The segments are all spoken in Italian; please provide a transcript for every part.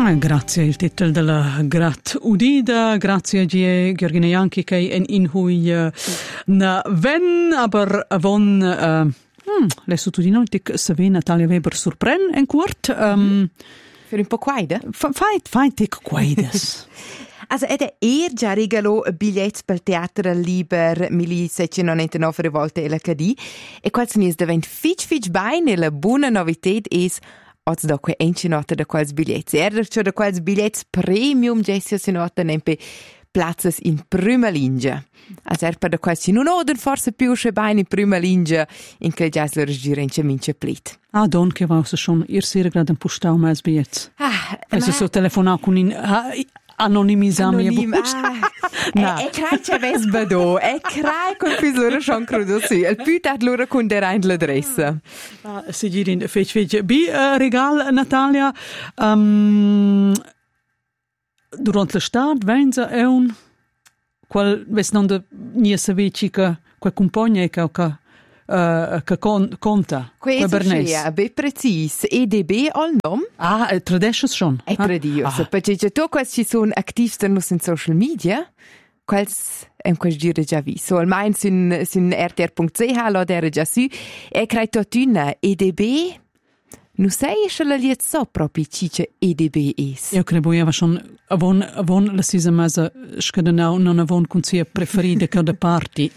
Grazie, il titolo della Grat Udida, grazie a Georgina Janki che in hui na ven, aber avon le sottolineatic se ve Natalia Weber surpren en quart. Für un po' quaida? Fai tic quaides. Also, già regalò biglietti per il Teatro Liber 1699 volte l'HD e qual se ne diventa fitch bene la buona novità è Oz da quei encinota da quels biglietti. Cioè da quels biglietti premium Jessia si nota nempe plazzas in prima linea. Also per da quels non oden forse più se bene in prima linea in che già la regira in mince plit. Ah, don che va schon ihr sehr gerade postau mes biglietti. Also so telefonare con in anonimizzami e crai c'è vesbado e crai con più loro schon crudo sì il più tat loro con der rein l'adressa si girin fece bi regal Natalia durante l'estate venza è un qual ves non de nie savici che compagna che conta. Questo è ben preciso. EDB al nom? Tradisces schon. Tradisces. Perché tu questi sono attivi in social media, quels quel giro già visto. Almeno su rtr.ch lo era già su. E credo tu una EDB. Non sai se la liet so proprio cice EDB is. Io credo che schon avon la sisa masa scadenau non avon con sia preferita che da parti.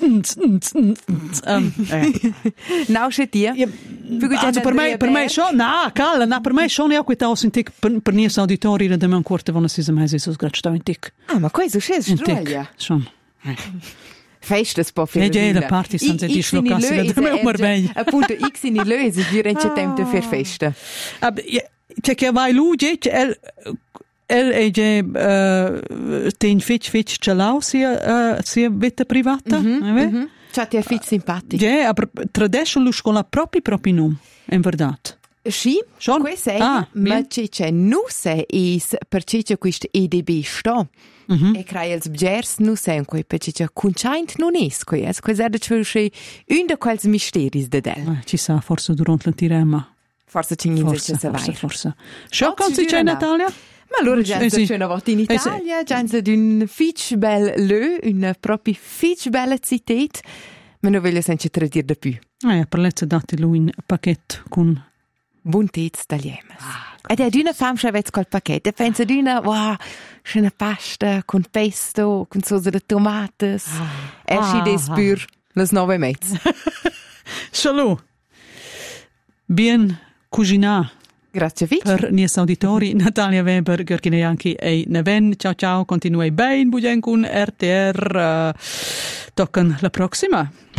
Now c'è tia. Also per me schon, per me schon io quitau sintic per nies auditori da me un quarto von la sisa masa so grad in tic. Ma questo c'è stroglia. Schon. Festas po' fare. La parti senza dislocarsi da me un appunto X in löse durante tempo per festa. C'è che vai lui è ten fitch celau sia vita privata, C'ha ti fitch simpatico. Ja, aber tradisce lo scola proprio non, in verità. Sì, questo è, ma c'è non se is perché c'è questo EDB sto. E crea els bgers non se un quei perché c'è conciant non es quei. Questo è un di quels misteri de del. Ci sa forse durante la tirema. Forse c'è forse. Ciao, come c'è Natalia? Ma allora già c'è una volta in Italia, già c'è un fitch bel una propria fitch bella città, ma non voglio sempre tradire di più. Per lezze dati lui un pacchetto con buntezza tagliemes. Ed è una famscia vezzo col pacchetto, e pensa di una, c'è una pasta con pesto, con sosa di tomate, e si despür le 9 mezze. Salut! Bien cucinà. Grazie Vic. Per nies auditori, Natalia Weber, Georgina Janki e Neven. Ciao, continuai ben, bugen con RTR. Toccano la prossima.